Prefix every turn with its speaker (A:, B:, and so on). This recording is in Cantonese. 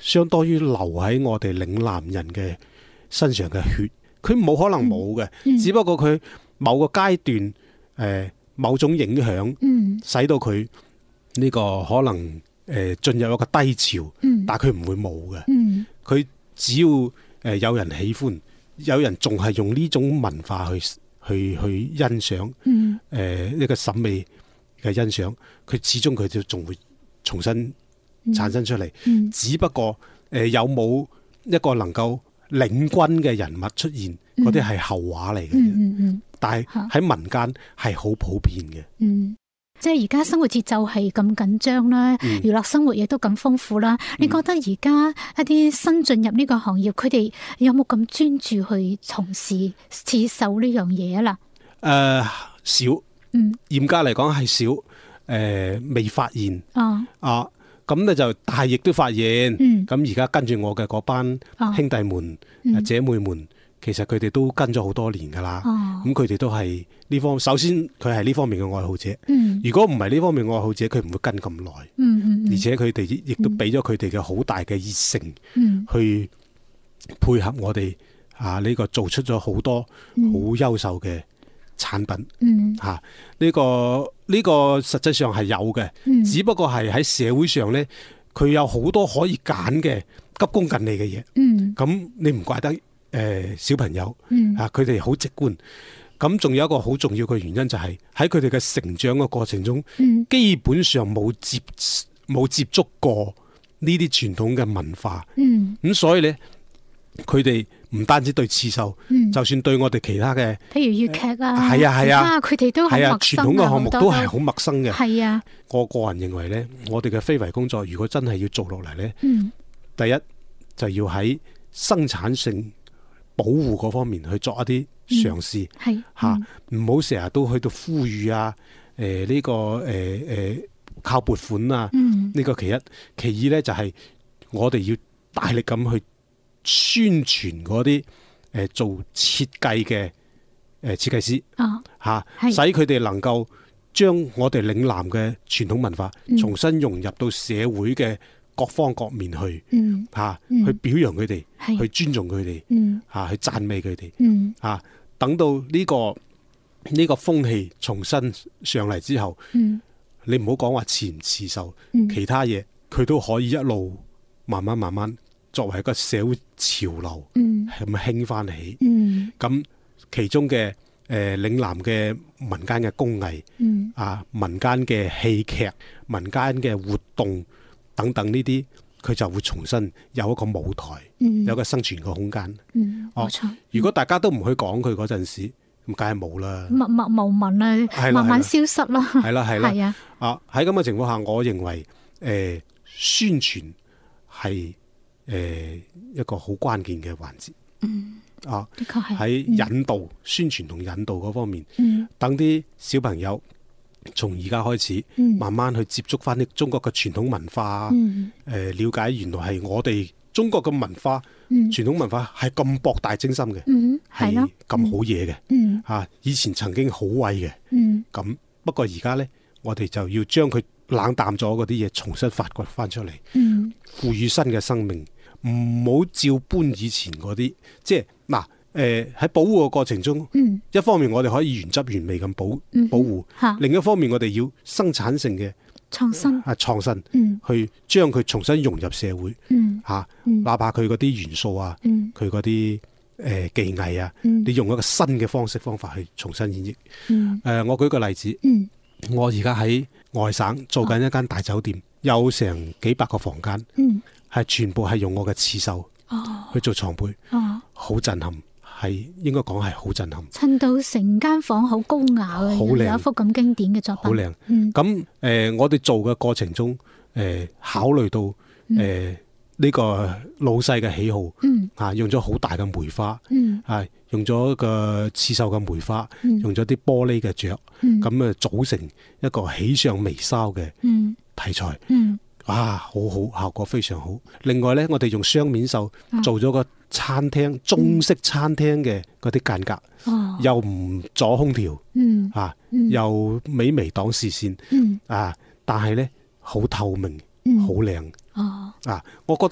A: 相當於留喺我哋嶺南人嘅身上嘅血，佢冇可能冇嘅，只不過佢某個階段某種影響，使到佢呢個可能進入一個低潮，但係佢唔會冇嘅。佢只要有人喜歡，有人仲係用呢種文化去欣賞，呢個審美嘅欣賞，佢始終佢就仲會重新產生出嚟。只不過有冇一個能夠領軍嘅人物出現，嗰啲係後話嚟嘅。但係喺民間係好普遍嘅。
B: 即係而家生活節奏係咁緊張啦，娛樂生活亦都咁豐富啦。你覺得而家一啲新進入呢個行業，佢哋有冇咁專注去從事刺繡呢樣嘢啊？啦，
A: 少，嚴格嚟講係少，未發現。咁咧就，但係亦都發現。咁而家跟住我嘅嗰班兄弟們、姐妹們，其實佢哋都跟咗好多年噶啦。咁佢哋都係呢方，首先佢係呢方面嘅愛好者。如果唔係呢方面愛好者，佢唔會跟咁耐。而且佢哋亦都俾咗佢哋嘅好大嘅熱誠，去配合我哋呢個做出咗好多好優秀嘅產品。呢個實際上係有嘅，只不過係喺社會上呢，佢有好多可以揀嘅急功近利嘅嘢。咁你唔怪得小朋友佢哋好直觀。咁仲有一個好重要嘅原因就係喺佢哋嘅成長嘅過程中，基本上冇接觸過呢啲傳統嘅文化。咁所以呢，佢哋唔單止對刺繡，就算對我哋其他嘅，
B: 譬如粵劇啊，
A: 係啊，
B: 佢哋都好陌生啊，
A: 傳統嘅項目都係好陌生嘅。
B: 係啊，
A: 我個人認為呢，我哋嘅非遺工作如果真係要做落嚟呢，第一就要喺生產性保護嗰方面去作一啲嘗試，唔好成日都去到呼籲呢個靠撥款啊，呢個其一。其二呢，就係我哋要大力咁去宣傳嗰啲做設計嘅設計師，使佢哋能夠將我哋嶺南嘅傳統文化重新融入到社會嘅各方各面去，去表揚佢哋，去尊重佢哋，去讚美佢哋，等到呢個風氣重新上嚟之後，你唔好講話刺唔刺繡，其他嘢佢都可以一路慢慢作為一個社會潮流，係咪興翻起？咁其中嘅嶺南嘅民間嘅工藝，民間嘅戲劇、民間嘅活動等等呢啲，佢就會重新有一個舞台，有一個生存嘅空間。
B: 冇錯。
A: 如果大家都唔去講佢嗰陣時，咁梗係冇啦，
B: 默默無聞啦，慢慢消失啦。
A: 係啦。喺咁嘅情況下，我認為宣傳係一個好關鍵嘅環節。
B: 的確係
A: 喺引導、宣傳同引導嗰方面，等啲小朋友從而家開始，慢慢去接觸翻啲中國嘅傳統文化，了解原來係我哋中國嘅文化、傳統文化係咁博大精深嘅，係咁好嘢嘅。以前曾經好威嘅，咁不過而家呢，我哋就要將佢冷淡咗嗰啲嘢，重新發掘翻出嚟，賦予新嘅生命。唔好照搬以前嗰啲，即係喺保護嘅過程中，一方面我哋可以原汁原味咁保護，另一方面我哋要生產性嘅創新，去將佢重新融入社會，哪怕佢嗰啲元素啊，佢嗰啲技藝啊，你用一個新嘅方法去重新演繹。我舉個例子，我而家喺外省做緊一間大酒店，有成幾百個房間。係全部係用我嘅刺繡去做床被，好震撼，係應該講係好震撼。
B: 襯到成間房好高雅嘅，好靚，有一幅咁經典嘅作品，好靚。
A: 咁我哋做嘅過程中，考慮到呢個老細嘅喜好，用咗好大嘅梅花，用咗個刺繡嘅梅花，用咗啲玻璃嘅雀，咁組成一個喜上眉梢嘅題材。好好，效果非常好。另外呢，我哋用雙面繡做咗個餐廳，中式餐廳嘅嗰啲間隔，又唔阻空調，又美微擋視線，但係呢好透明，好靚。我覺得